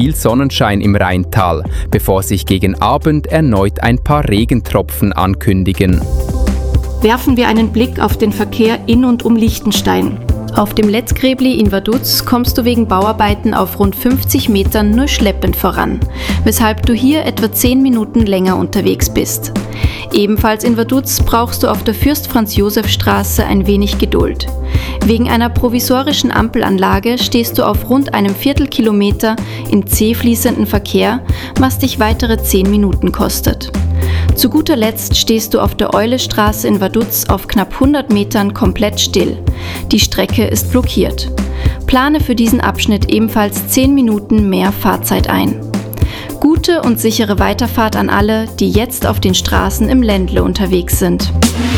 viel Sonnenschein im Rheintal, bevor sich gegen Abend erneut ein paar Regentropfen ankündigen. Werfen wir einen Blick auf den Verkehr in und um Liechtenstein. Auf dem Letzgräbli in Vaduz kommst du wegen Bauarbeiten auf rund 50 Metern nur schleppend voran, weshalb du hier etwa 10 Minuten länger unterwegs bist. Ebenfalls in Vaduz brauchst du auf der Fürst-Franz-Josef-Straße ein wenig Geduld. Wegen einer provisorischen Ampelanlage stehst du auf rund einem Viertelkilometer in zäh fließenden Verkehr, was dich weitere 10 Minuten kostet. Zu guter Letzt stehst du auf der Eulestraße in Vaduz auf knapp 100 Metern komplett still. Die Strecke ist blockiert. Plane für diesen Abschnitt ebenfalls 10 Minuten mehr Fahrzeit ein. Gute und sichere Weiterfahrt an alle, die jetzt auf den Straßen im Ländle unterwegs sind.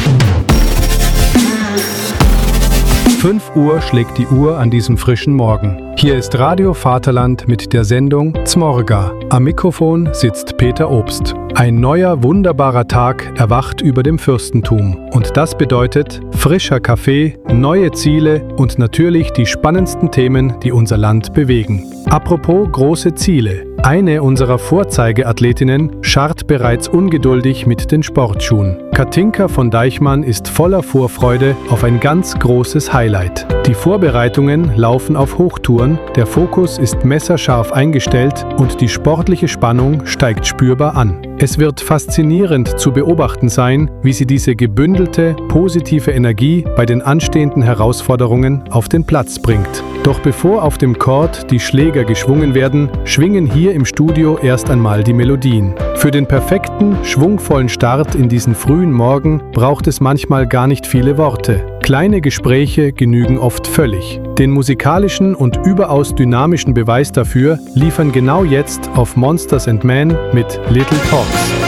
5 Uhr schlägt die Uhr an diesem frischen Morgen. Hier ist Radio Vaterland mit der Sendung Zmorga. Am Mikrofon sitzt Peter Obst. Ein neuer, wunderbarer Tag erwacht über dem Fürstentum. Und das bedeutet frischer Kaffee, neue Ziele und natürlich die spannendsten Themen, die unser Land bewegen. Apropos große Ziele. Eine unserer Vorzeigeathletinnen scharrt bereits ungeduldig mit den Sportschuhen. Katinka von Deichmann ist voller Vorfreude auf ein ganz großes Highlight. Die Vorbereitungen laufen auf Hochtouren, der Fokus ist messerscharf eingestellt und die sportliche Spannung steigt spürbar an. Es wird faszinierend zu beobachten sein, wie sie diese gebündelte, positive Energie bei den anstehenden Herausforderungen auf den Platz bringt. Doch bevor auf dem Court die Schläger geschwungen werden, schwingen hier im Studio erst einmal die Melodien. Für den perfekten, schwungvollen Start in diesen frühen Morgen braucht es manchmal gar nicht viele Worte. Kleine Gespräche genügen oft völlig. Den musikalischen und überaus dynamischen Beweis dafür liefern genau jetzt auf Monsters and Men mit Little Talks.